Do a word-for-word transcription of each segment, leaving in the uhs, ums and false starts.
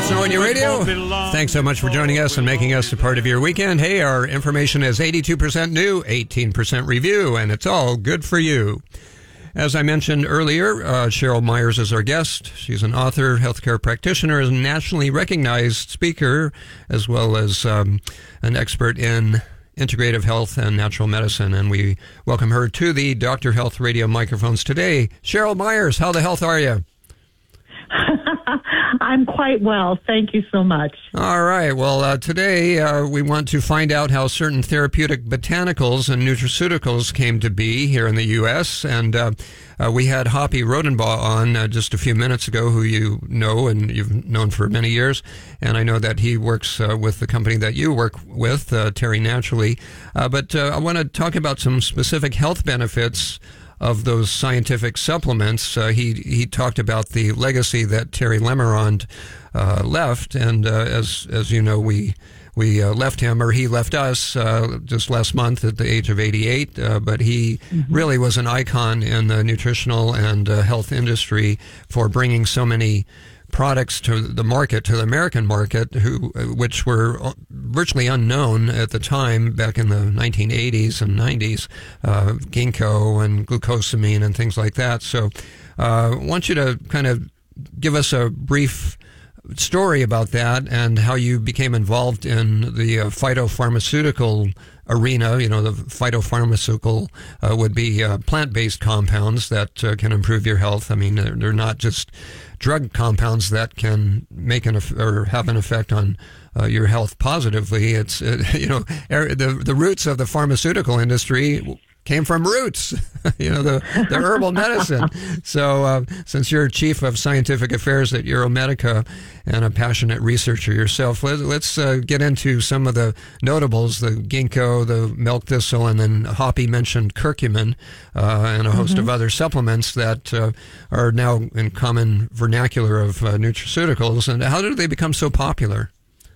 It's Know What Your Radio. Thanks so much for joining us and making us a part of your weekend. Hey, our information is eighty-two percent new, eighteen percent review, and it's all good for you. As I mentioned earlier, uh, Cheryl Myers is our guest. She's an author, healthcare practitioner, and a nationally recognized speaker, as well as um, an expert in integrative health and natural medicine. And we welcome her to the Doctor Health Radio microphones today. Cheryl Myers, how the health are you? I'm quite well. Thank you so much. All right. Well, uh, today uh, we want to find out how certain therapeutic botanicals and nutraceuticals came to be here in the U S And uh, uh, we had Hoppy Rodenbaugh on uh, just a few minutes ago, who you know and you've known for many years. And I know that he works uh, with the company that you work with, uh, Terry Naturally. Uh, but uh, I want to talk about some specific health benefits of those scientific supplements. Uh, he he talked about the legacy that Terry Lemerond uh, left, and uh, as as you know, we we uh, left him, or he left us uh, just last month at the age of eighty-eight. Uh, but he mm-hmm. really was an icon in the nutritional and uh, health industry for bringing so many products to the market, to the American market, who which were virtually unknown at the time back in the nineteen eighties and nineties, uh, ginkgo and glucosamine and things like that. So uh, I want you to kind of give us a brief story about that and how you became involved in the uh, phytopharmaceutical arena. You know, the phytopharmaceutical uh, would be uh, plant-based compounds that uh, can improve your health. I mean, they're, they're not just drug compounds that can make an or have an effect on uh, your health positively. It's uh, you know er, the the roots of the pharmaceutical industry came from roots, you know, the, the herbal medicine. So uh, since you're chief of scientific affairs at Euromedica and a passionate researcher yourself, let, let's uh, get into some of the notables, the ginkgo, the milk thistle, and then Hoppy mentioned curcumin uh, and a host mm-hmm. of other supplements that uh, are now in common vernacular of uh, nutraceuticals. And how did they become so popular?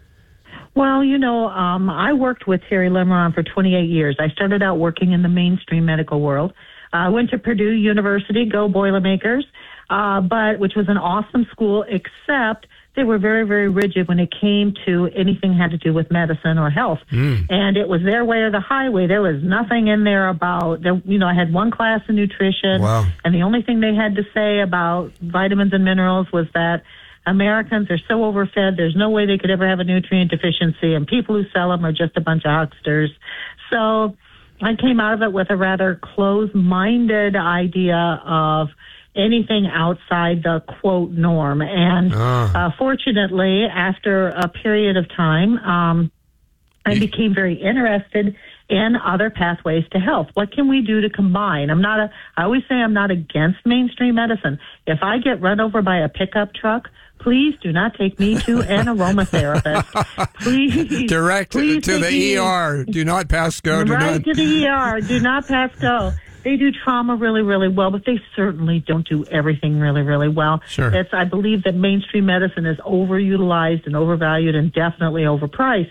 Well, you know, um, I worked with Terry Lemerond for twenty-eight years. I started out working in the mainstream medical world. I uh, went to Purdue University, go Boilermakers, uh, but which was an awesome school, except they were very, very rigid when it came to anything had to do with medicine or health. Mm. And it was their way or the highway. There was nothing in there about, you know, I had one class in nutrition, wow. and the only thing they had to say about vitamins and minerals was that Americans are so overfed, there's no way they could ever have a nutrient deficiency, and people who sell them are just a bunch of hucksters. So I came out of it with a rather closed-minded idea of anything outside the, quote, norm. And oh. uh, fortunately, after a period of time, um, I became very interested in other pathways to health. What can we do to combine? I'm not a, I always say I'm not against mainstream medicine. If I get run over by a pickup truck, please do not take me to an aromatherapist. Please. Direct please to the me, E R. Do not pass go. Do right not. to the E R. Do not pass go. They do trauma really, really well, but they certainly don't do everything really, really well. Sure. It's, I believe that mainstream medicine is overutilized and overvalued and definitely overpriced.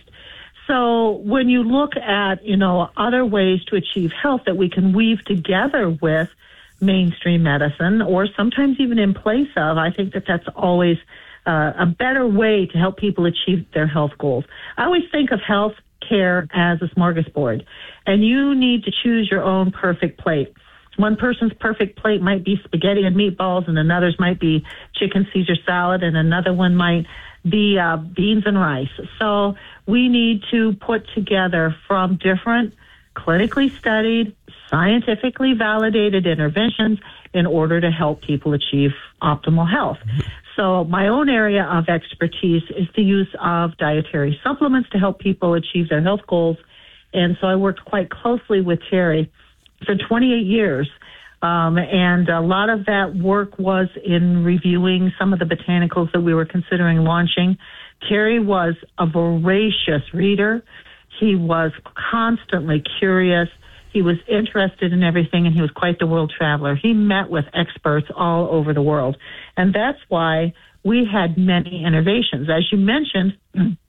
So when you look at, you know, other ways to achieve health that we can weave together with mainstream medicine, or sometimes even in place of, I think that that's always uh, a better way to help people achieve their health goals. I always think of health care as a smorgasbord, and you need to choose your own perfect plate. One person's perfect plate might be spaghetti and meatballs, and another's might be chicken Caesar salad, and another one might be uh, beans and rice. So we need to put together from different clinically studied, scientifically validated interventions in order to help people achieve optimal health. So my own area of expertise is the use of dietary supplements to help people achieve their health goals. And so I worked quite closely with Terry for twenty-eight years. Um, and a lot of that work was in reviewing some of the botanicals that we were considering launching. Terry was a voracious reader. He was constantly curious. He was interested in everything, and he was quite the world traveler. He met with experts all over the world. And that's why we had many innovations. As you mentioned,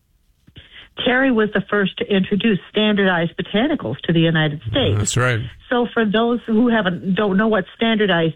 Terry was the first to introduce standardized botanicals to the United States. That's right. So for those who haven't don't know what standardized